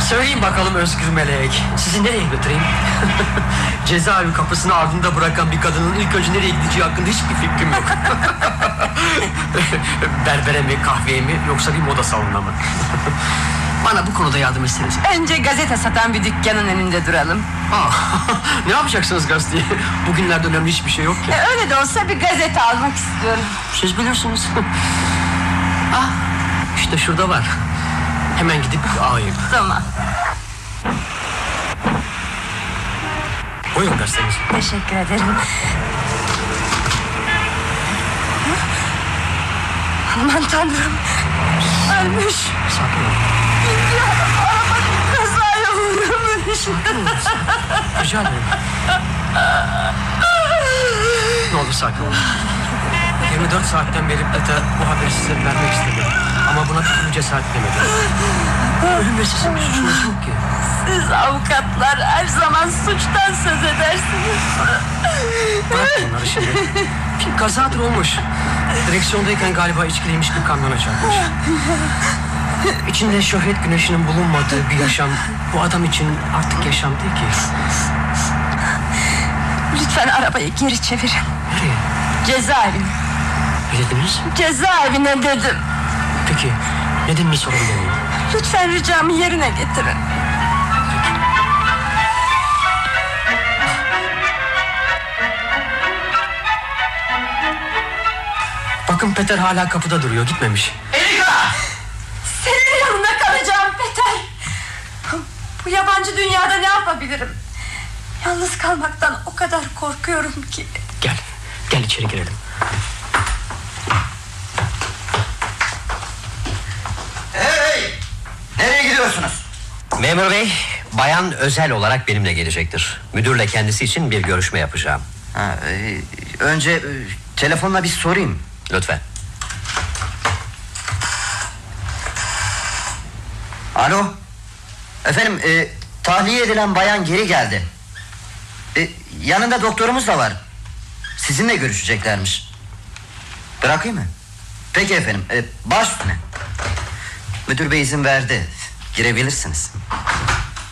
Söyleyin bakalım Özgür Melek, sizi nereye götüreyim? Cezaevi kapısını ardında bırakan bir kadının ilk önce nereye gideceği hakkında hiçbir fikrim yok. Berbere mi, kahveye mi, yoksa bir moda salonuna mı? Bana bu konuda yardım etseniz. Önce gazete satan bir dükkanın önünde duralım. Ne yapacaksınız gazeteye? Bugünlerde önemli hiçbir şey yok ki. Öyle de olsa bir gazete almak istiyorum. Siz bilirsiniz. İşte şurada var. Hemen gidip alayım. Tamam. Buyurun gazeteniz. Teşekkür ederim. Aman Tanrım. Ölmüş. Sakin olun. Araba kazaya uğramış. Rica ederim. Ne olur sakin olun. 24 saatten beri Peter bu haberi size vermek istedi. Ama buna bir türlü cesaret edemedi. Ölümle sizin bir suçunuz yok ki. Siz avukatlar her zaman suçtan söz edersiniz. Bırakın bunları şimdi. Bir kazadır olmuş. Direksiyondayken galiba içkiliymiş bir kamyona çarpmış. İçinde şöhret güneşinin bulunmadığı bir yaşam bu adam için artık yaşam değil ki. Lütfen arabayı geri çevirin. Nereye? Cezaevine. Ne dediniz? Cezaevine dedim. Peki nedenini sorabilir miyim? Lütfen ricamı yerine getirin. Bakın Peter hala kapıda duruyor, gitmemiş. Erika! Senin yanında kalacağım Peter. Bu yabancı dünyada ne yapabilirim? Yalnız kalmaktan o kadar korkuyorum ki. Gel içeri girelim. Hey! Nereye gidiyorsunuz? Memur bey, bayan özel olarak benimle gelecektir. Müdürle kendisi için bir görüşme yapacağım. Önce telefonla bir sorayım. Lütfen. Alo. Efendim, tahliye edilen bayan geri geldi. Yanında doktorumuz da var. Sizinle görüşeceklermiş. Bırakayım mı? Peki efendim, baş üstüne. Müdür bey izin verdi. Girebilirsiniz.